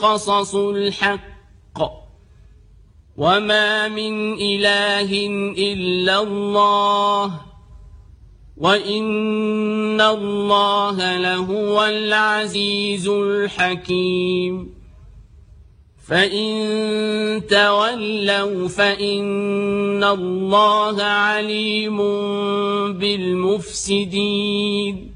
قصص الحق وما من إله إلا الله وإن الله لهو العزيز الحكيم فإن تولوا فإن الله عليم بالمفسدين